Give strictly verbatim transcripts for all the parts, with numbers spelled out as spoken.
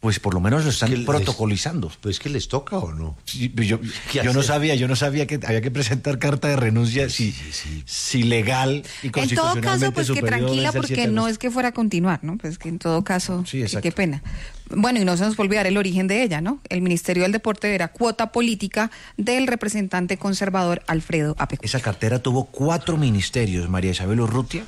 pues por lo menos lo están protocolizando. Les, pues que les toca o no. Sí, yo yo no sabía, yo no sabía que había que presentar carta de renuncia si, sí, sí. si legal y constitucionalmente. En todo caso, pues que tranquila, porque no años. es que fuera a continuar, ¿no? Pues que en todo caso, sí, qué, qué pena. Bueno, y no se nos puede olvidar el origen de ella, ¿no? El Ministerio del Deporte era cuota política del representante conservador Alfredo Apecucci. Esa cartera tuvo cuatro ministerios: María Isabel Urrutia,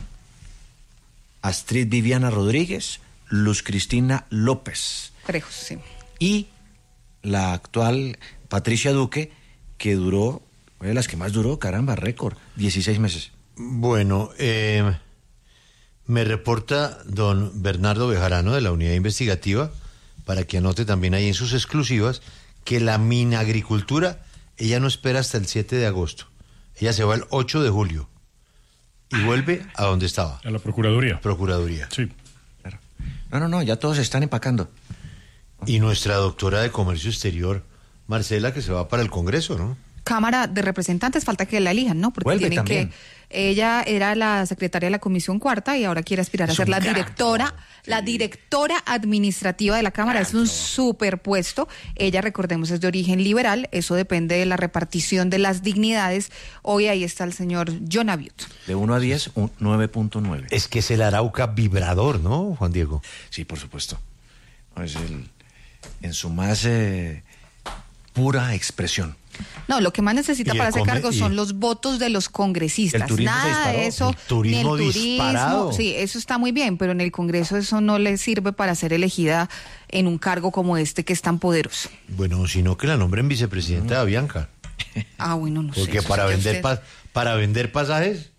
Astrid Viviana Rodríguez, Luz Cristina López. Trejos, sí. Y la actual Patricia Duque, que duró, fue de las que más duró, caramba, récord, dieciséis meses. Bueno, eh, me reporta don Bernardo Bejarano de la Unidad Investigativa, para que anote también ahí en sus exclusivas, que la minagricultura, ella no espera hasta el siete de agosto. Ella se va el ocho de julio y vuelve a donde estaba. A la Procuraduría. Procuraduría. Sí. Claro. No, no, no, ya todos están empacando. Y nuestra doctora de Comercio Exterior, Marcela, que se va para el Congreso, ¿no? Cámara de Representantes, falta que la elijan, ¿no? Porque Vuelve tienen también. que... Ella era la secretaria de la Comisión Cuarta y ahora quiere aspirar Es a ser un la gran directora, trabajo, sí. la directora administrativa de la Cámara. Gran es un trabajo. superpuesto. Ella, recordemos, es de origen liberal. Eso depende de la repartición de las dignidades. Hoy ahí está el señor John Abiut. De uno a diez, un nueve punto nueve. Es que es el Arauca vibrador, ¿no, Juan Diego? Sí, por supuesto. Es el, en su más eh, pura expresión. No, lo que más necesita Y para el ese come- cargo y- son los votos de los congresistas. El turismo se Nada disparó. de eso. El turismo ni el turismo. disparado. Sí, eso está muy bien, pero en el Congreso eso no le sirve para ser elegida en un cargo como este que es tan poderoso. Bueno, sino que la nombren vicepresidenta de Avianca. Ah, bueno, no sé. Porque eso para sí que vender, usted- pa- para vender pasajes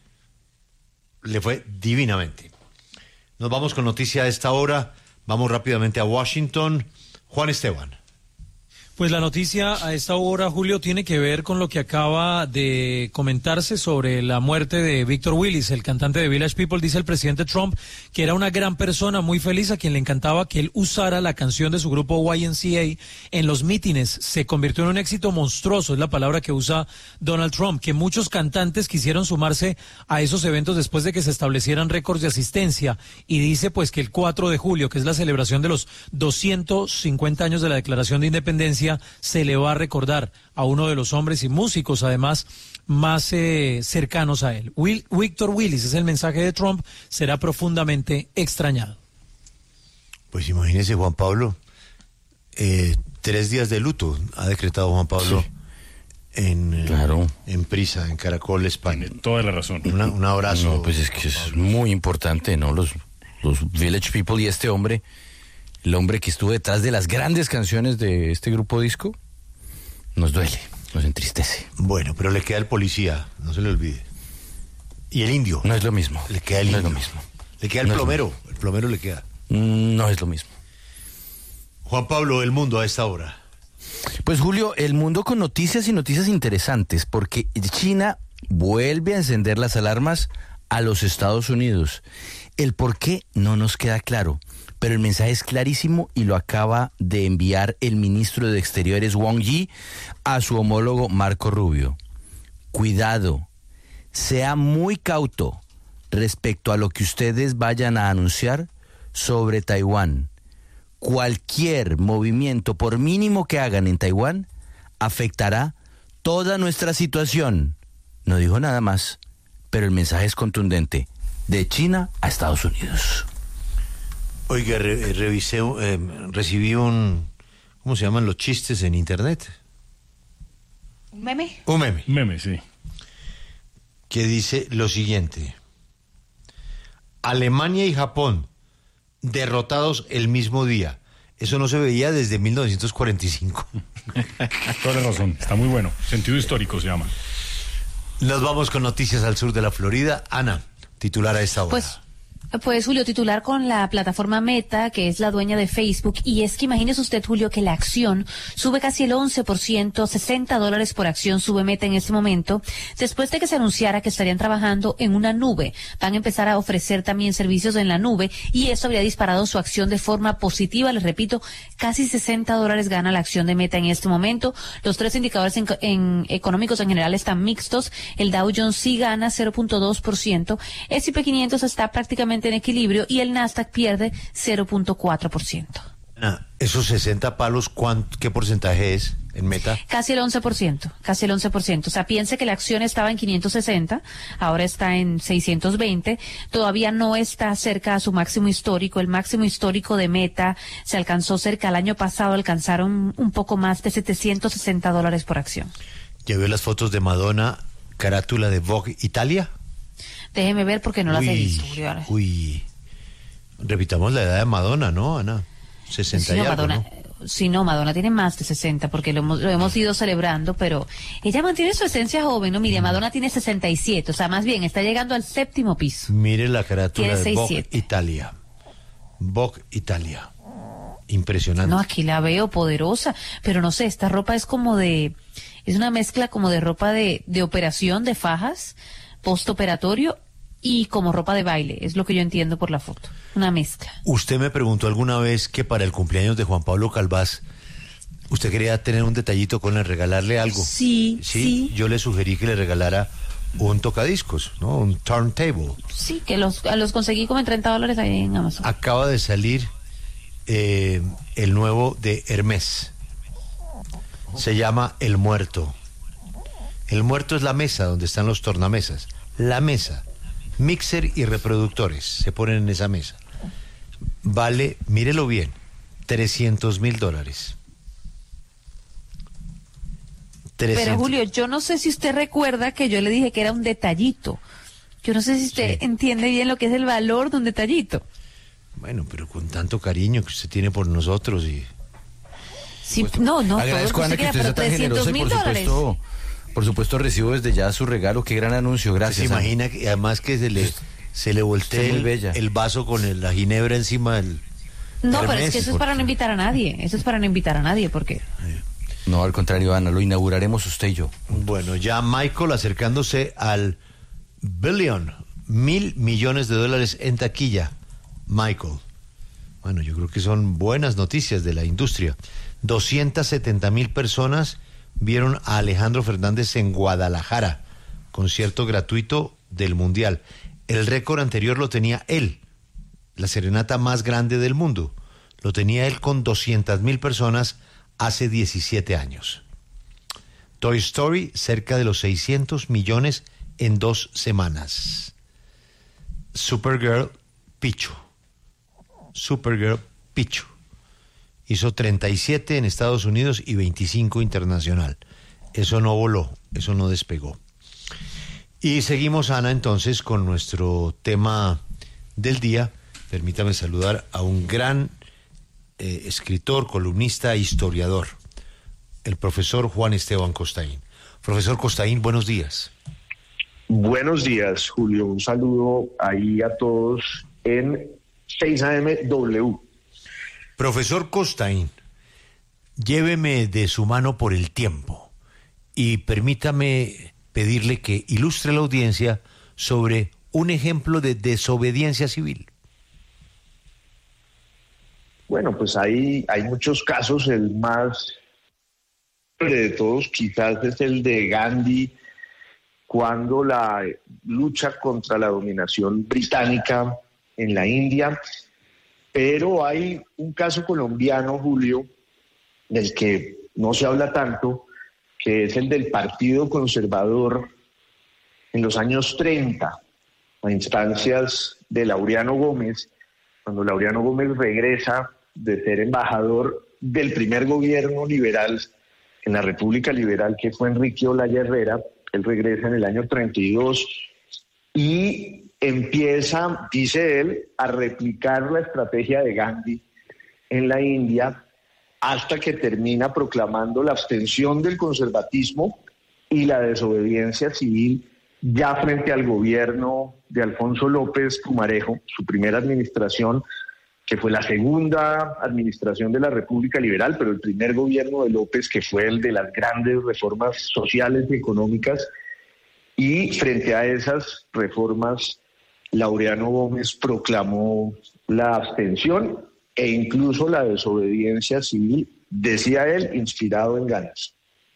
le fue divinamente. Nos vamos con noticia a esta hora. Vamos rápidamente a Washington. Juan Esteban. Pues la noticia a esta hora, Julio, tiene que ver con lo que acaba de comentarse sobre la muerte de Victor Willis, el cantante de Village People. Dice el presidente Trump que era una gran persona, muy feliz, a quien le encantaba que él usara la canción de su grupo Y M C A en los mítines. Se convirtió en un éxito monstruoso, es la palabra que usa Donald Trump, que muchos cantantes quisieron sumarse a esos eventos después de que se establecieran récords de asistencia. Y dice pues que el cuatro de julio, que es la celebración de los doscientos cincuenta años de la Declaración de Independencia, se le va a recordar a uno de los hombres y músicos, además, más eh, cercanos a él. Will, Victor Willis, es el mensaje de Trump, será profundamente extrañado. Pues imagínese, Juan Pablo, eh, tres días de luto ha decretado Juan Pablo sí. en, eh, claro. en Prisa, en Caracol, España. Tiene toda la razón. Una, un abrazo. No, pues es que es muy importante, ¿no? Los, los Village People y este hombre, el hombre que estuvo detrás de las grandes canciones de este grupo disco, nos duele, nos entristece. Bueno, pero le queda el policía, no se le olvide. Y el indio. No es lo mismo. Le queda el no indio. es lo mismo. Le queda el No es lo plomero. El plomero le queda. No es lo mismo. Juan Pablo, El Mundo a esta hora. Pues Julio, el mundo con noticias y noticias interesantes, porque China vuelve a encender las alarmas a los Estados Unidos. El por qué no nos queda claro, pero el mensaje es clarísimo y lo acaba de enviar el ministro de Exteriores Wang Yi a su homólogo Marco Rubio. Cuidado, sea muy cauto respecto a lo que ustedes vayan a anunciar sobre Taiwán. Cualquier movimiento, por mínimo que hagan en Taiwán, afectará toda nuestra situación. No dijo nada más, pero el mensaje es contundente, de China a Estados Unidos. Oiga, re, revisé, eh, recibí un, ¿cómo se llaman los chistes en internet? ¿Un meme? Un meme. Meme, sí. Que dice lo siguiente: Alemania y Japón derrotados el mismo día. Eso no se veía desde mil novecientos cuarenta y cinco. Toda la razón, está muy bueno. Sentido histórico se llama. Nos vamos con noticias al sur de la Florida. Ana, titular a esta hora. Pues... Pues, Julio, titular con la plataforma Meta, que es la dueña de Facebook, y es que imagínese usted, Julio, que la acción sube casi el once por ciento, sesenta dólares por acción sube Meta en este momento, después de que se anunciara que estarían trabajando en una nube. Van a empezar a ofrecer también servicios en la nube, y esto habría disparado su acción de forma positiva. Les repito, casi sesenta dólares gana la acción de Meta en este momento. Los tres indicadores en, en económicos en general están mixtos. El Dow Jones sí gana cero punto dos por ciento, S y P quinientos está prácticamente en equilibrio y el Nasdaq pierde cero punto cuatro por ciento. Ah, ¿Esos sesenta palos, ¿cuánto, qué porcentaje es en Meta? Casi el once por ciento, casi el once por ciento. O sea, piense que la acción estaba en quinientos sesenta, ahora está en seiscientos veinte, todavía no está cerca a su máximo histórico. El máximo histórico de Meta se alcanzó cerca, el año pasado alcanzaron un poco más de setecientos sesenta dólares por acción. ¿Ya vio las fotos de Madonna, carátula de Vogue Italia? Déjeme ver porque no las he visto. Uy, repitamos la edad de Madonna, ¿no, Ana? sesenta sí, y no, algo, Madonna, ¿no? Sí, no, Madonna tiene más de sesenta porque lo hemos, lo hemos ido celebrando, pero ella mantiene su esencia joven, ¿no? Mire, mm. Madonna tiene sesenta y siete, o sea, más bien está llegando al séptimo piso. Mire la carátula tiene de seis, Vogue siete. Italia. Vogue Italia. Impresionante. No, aquí la veo poderosa, pero no sé, esta ropa es como de, es una mezcla como de ropa de, de operación, de fajas, postoperatorio, y como ropa de baile, es lo que yo entiendo por la foto, una mezcla. Usted me preguntó alguna vez que para el cumpleaños de Juan Pablo Calvás, usted quería tener un detallito con él, regalarle algo. Sí, sí, sí. Yo le sugerí que le regalara un tocadiscos, ¿no? Un turntable. Sí, que los, los conseguí como en treinta dólares ahí en Amazon. Acaba de salir eh, el nuevo de Hermès. Se llama El Muerto. El Muerto es la mesa donde están los tornamesas. La mesa. Mixer y reproductores se ponen en esa mesa. Vale, mírelo bien, trescientos mil dólares. Pero Julio, yo no sé si usted recuerda que yo le dije que era un detallito. Yo no sé si usted sí. entiende bien lo que es el valor de un detallito. Bueno, pero con tanto cariño que usted tiene por nosotros y... Sí, pues, no, no, agradezco, Ana, que usted sea tan generosa y por supuesto... Por supuesto, recibo desde ya su regalo. Qué gran anuncio, gracias. ¿Se imagina que además que se le, se le voltee el, el vaso con el, la ginebra encima del... No, pero es que eso es para no invitar a nadie. Eso es para no invitar a nadie, porque... No, al contrario, Ana, lo inauguraremos usted y yo. Bueno, ya Michael acercándose al billion, mil millones de dólares en taquilla. Michael. Bueno, yo creo que son buenas noticias de la industria. doscientas setenta mil personas... vieron a Alejandro Fernández en Guadalajara, concierto gratuito del Mundial. El récord anterior lo tenía él, la serenata más grande del mundo. Lo tenía él con doscientas mil personas hace diecisiete años. Toy Story, cerca de los seiscientos millones en dos semanas. Supergirl, Pichu. Supergirl, Pichu. Hizo treinta y siete en Estados Unidos y veinticinco internacional. Eso no voló, eso no despegó. Y seguimos, Ana, entonces, con nuestro tema del día. Permítame saludar a un gran eh, escritor, columnista, historiador, el profesor Juan Esteban Costaín. Profesor Costaín, buenos días. Buenos días, Julio. Un saludo ahí a todos en seis A M W. Profesor Costaín, lléveme de su mano por el tiempo y permítame pedirle que ilustre a la audiencia sobre un ejemplo de desobediencia civil. Bueno, pues hay, hay muchos casos. El más de todos quizás es el de Gandhi, cuando la lucha contra la dominación británica en la India. Pero hay un caso colombiano, Julio, del que no se habla tanto, que es el del Partido Conservador en los años treinta, a instancias de Laureano Gómez, cuando Laureano Gómez regresa de ser embajador del primer gobierno liberal en la República Liberal, que fue Enrique Olaya Herrera. Él regresa en el año treinta y dos y empieza, dice él, a replicar la estrategia de Gandhi en la India hasta que termina proclamando la abstención del conservatismo y la desobediencia civil ya frente al gobierno de Alfonso López Pumarejo, su primera administración, que fue la segunda administración de la República Liberal, pero el primer gobierno de López, que fue el de las grandes reformas sociales y económicas. Y frente a esas reformas, Laureano Gómez proclamó la abstención e incluso la desobediencia civil, decía él, inspirado en ganas.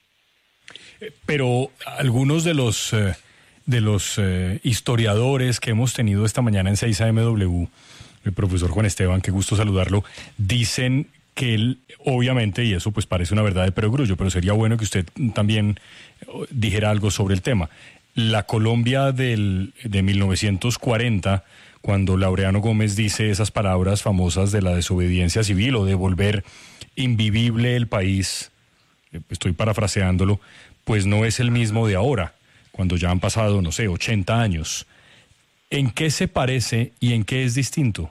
Pero algunos de los, eh, de los eh, historiadores que hemos tenido esta mañana en seis A M W, el profesor Juan Esteban, qué gusto saludarlo, dicen que él, obviamente, y eso pues parece una verdad de perogrullo, pero sería bueno que usted también dijera algo sobre el tema. La Colombia del, de mil novecientos cuarenta, cuando Laureano Gómez dice esas palabras famosas de la desobediencia civil o de volver invivible el país, estoy parafraseándolo, pues no es el mismo de ahora, cuando ya han pasado, no sé, ochenta años. ¿En qué se parece y en qué es distinto?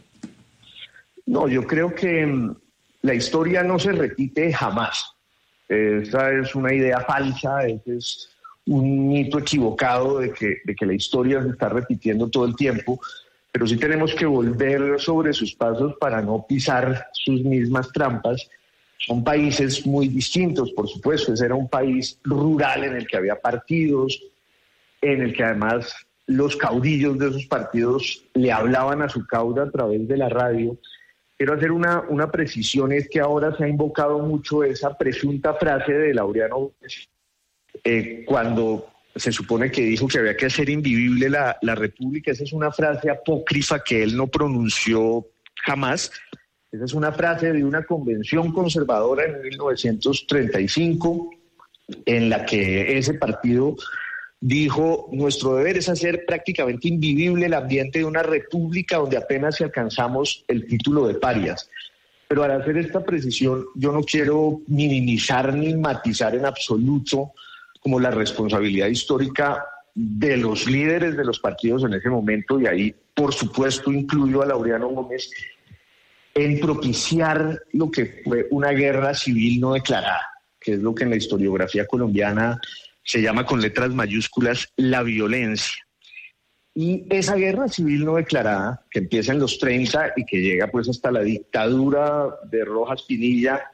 No, yo creo que um, la historia no se repite jamás. Esa es una idea falsa, ese es un mito equivocado de que, de que la historia se está repitiendo todo el tiempo, pero sí tenemos que volver sobre sus pasos para no pisar sus mismas trampas. Son países muy distintos, por supuesto. Ese era un país rural en el que había partidos, en el que además los caudillos de esos partidos le hablaban a su cauda a través de la radio. Quiero hacer una, una precisión, es que ahora se ha invocado mucho esa presunta frase de Laureano Gómez, eh, cuando se supone que dijo que había que hacer invivible la, la República. Esa es una frase apócrifa que él no pronunció jamás. Esa es una frase de una convención conservadora en mil novecientos treinta y cinco, en la que ese partido dijo: nuestro deber es hacer prácticamente invivible el ambiente de una república donde apenas si alcanzamos el título de parias. Pero al hacer esta precisión, yo no quiero minimizar ni matizar en absoluto como la responsabilidad histórica de los líderes de los partidos en ese momento, y ahí, por supuesto, incluyo a Laureano Gómez, en propiciar lo que fue una guerra civil no declarada, que es lo que en la historiografía colombiana se llama con letras mayúsculas la violencia. Y esa guerra civil no declarada, que empieza en los treinta y que llega pues hasta la dictadura de Rojas Pinilla,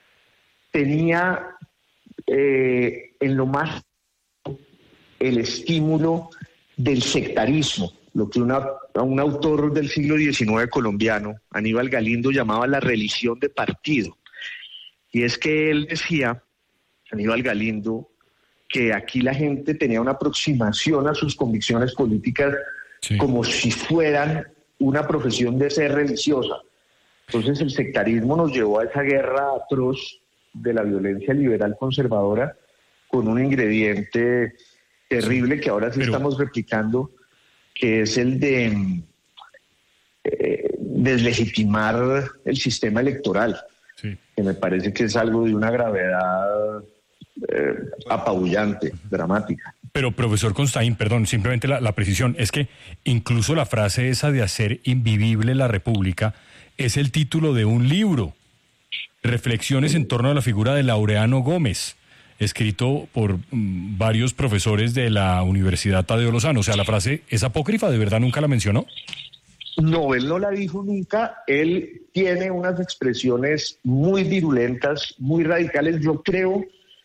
tenía eh, en lo más el estímulo del sectarismo, lo que una, un autor del siglo diecinueve colombiano, Aníbal Galindo, llamaba la religión de partido. Y es que él decía, Aníbal Galindo, que aquí la gente tenía una aproximación a sus convicciones políticas sí. como si fueran una profesión de ser religiosa. Entonces el sectarismo nos llevó a esa guerra atroz de la violencia liberal conservadora, con un ingrediente terrible que ahora sí Pero... estamos replicando, que es el de eh, deslegitimar el sistema electoral, sí. que me parece que es algo de una gravedad eh, apabullante, dramática. Pero, profesor Constaín, perdón, simplemente la, la precisión, es que incluso la frase esa de hacer invivible la República es el título de un libro, Reflexiones en torno a la figura de Laureano Gómez, escrito por mm, varios profesores de la Universidad Tadeo Lozano. O sea, la frase es apócrifa, ¿de verdad nunca la mencionó? No, él no la dijo nunca. Él tiene unas expresiones muy virulentas, muy radicales. Yo creo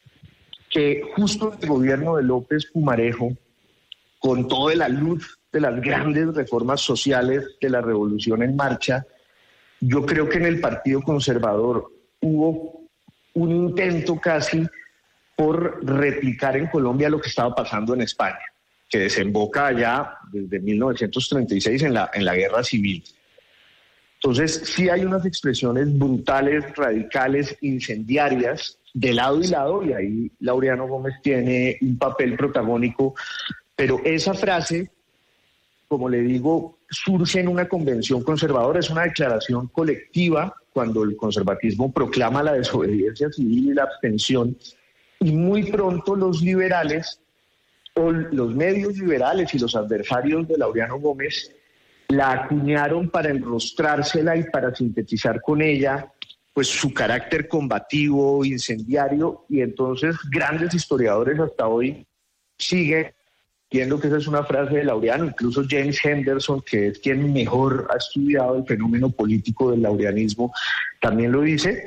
que justo en el gobierno de López Pumarejo, con toda la luz de las grandes reformas sociales de la Revolución en marcha, yo creo que en el Partido Conservador hubo un intento casi por replicar en Colombia lo que estaba pasando en España, que desemboca allá desde mil novecientos treinta y seis en la, en la guerra civil. Entonces, sí hay unas expresiones brutales, radicales, incendiarias, de lado y lado, y ahí Laureano Gómez tiene un papel protagónico, pero esa frase, como le digo, surge en una convención conservadora, es una declaración colectiva cuando el conservatismo proclama la desobediencia civil y la abstención, y muy pronto los liberales, o los medios liberales y los adversarios de Laureano Gómez, la acuñaron para enrostrársela y para sintetizar con ella pues su carácter combativo, incendiario, y entonces grandes historiadores hasta hoy siguen viendo que esa es una frase de Laureano. Incluso James Henderson, que es quien mejor ha estudiado el fenómeno político del laureanismo, también lo dice.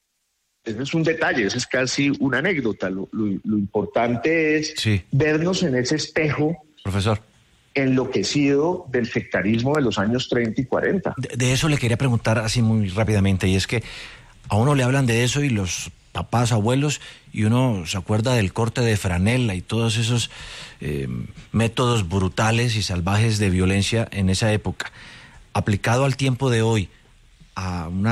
Ese es un detalle, ese es casi una anécdota. Lo, lo, lo importante es sí. vernos en ese espejo, profesor, enloquecido del sectarismo de los años treinta y cuarenta. De, de eso le quería preguntar así muy rápidamente, y es que a uno le hablan de eso y los papás, abuelos, y uno se acuerda del corte de franela y todos esos eh, métodos brutales y salvajes de violencia en esa época. Aplicado al tiempo de hoy, a una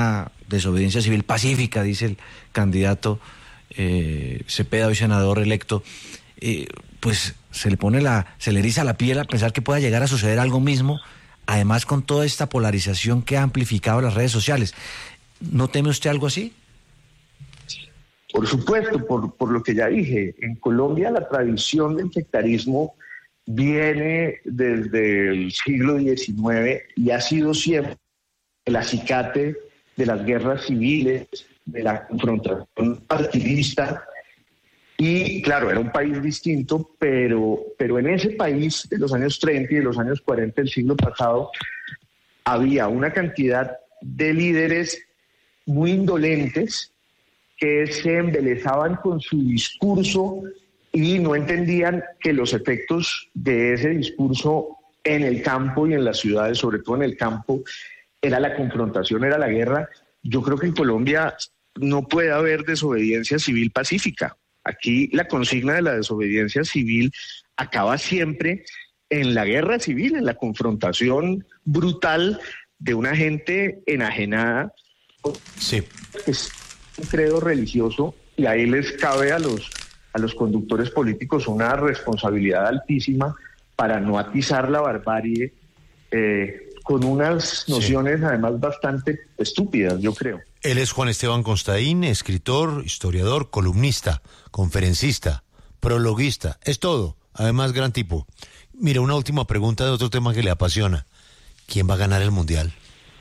desobediencia civil pacífica, dice el candidato eh, Cepeda, hoy senador electo, eh, pues se le pone la, se le eriza la piel a pensar que pueda llegar a suceder algo mismo, además con toda esta polarización que ha amplificado las redes sociales. ¿No teme usted algo así? Por supuesto, por, por lo que ya dije, en Colombia la tradición del sectarismo viene desde el siglo diecinueve y ha sido siempre el acicate de las guerras civiles, de la confrontación partidista. Y claro, era un país distinto, pero, pero en ese país de los años treinta y de los años cuarenta del siglo pasado había una cantidad de líderes muy indolentes que se embelezaban con su discurso y no entendían que los efectos de ese discurso en el campo y en las ciudades, sobre todo en el campo, era la confrontación, era la guerra. Yo creo que en Colombia no puede haber desobediencia civil pacífica. Aquí la consigna de la desobediencia civil acaba siempre en la guerra civil, en la confrontación brutal de una gente enajenada. Sí. Es un credo religioso y ahí les cabe a los, a los conductores políticos una responsabilidad altísima para no atizar la barbarie eh, con unas nociones sí. además bastante estúpidas, yo creo. Él es Juan Esteban Constaín, escritor, historiador, columnista, conferencista, prologuista, es todo, además gran tipo. Mira, una última pregunta de otro tema que le apasiona. ¿Quién va a ganar el Mundial?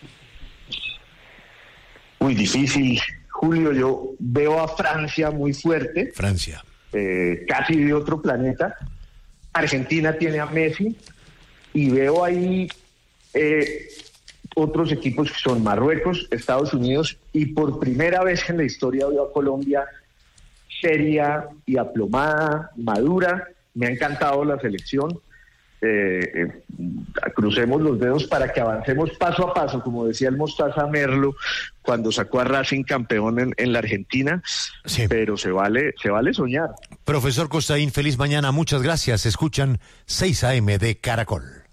Muy difícil, Julio. Yo veo a Francia muy fuerte. Francia. Eh, casi de otro planeta. Argentina tiene a Messi. Y veo ahí eh, otros equipos que son Marruecos, Estados Unidos. Y por primera vez en la historia veo a Colombia seria y aplomada, madura. Me ha encantado la selección. Eh, eh, crucemos los dedos para que avancemos paso a paso, como decía el Mostaza Merlo cuando sacó a Racing campeón en, en la Argentina, sí. pero se vale, se vale soñar. Profesor Constaín, feliz mañana, muchas gracias. Escuchan seis A M de Caracol.